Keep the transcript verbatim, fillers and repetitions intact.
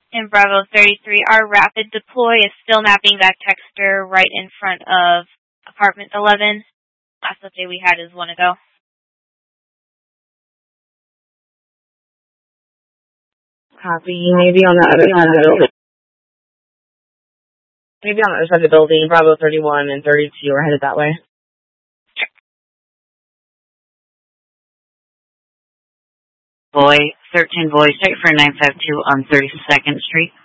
In Bravo thirty-three, our rapid deploy is still mapping that texter right in front of apartment eleven. Last update we had is one ago. Copy. Maybe on the other side of the building. Maybe on the other side of the building. Bravo thirty-one and thirty-two are headed that way. Boy, thirteen boy, straight for nine five two on thirty-second Street.